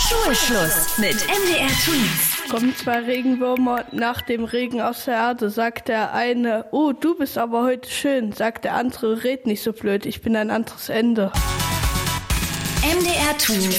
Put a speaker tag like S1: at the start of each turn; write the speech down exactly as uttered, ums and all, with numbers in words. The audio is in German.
S1: Schulschluss mit M D R Tweens.
S2: Kommen zwei Regenwürmer nach dem Regen aus der Erde, sagt der eine, oh, du bist aber heute schön, sagt der andere, red nicht so blöd, ich bin ein anderes Ende.
S1: M D R Tweens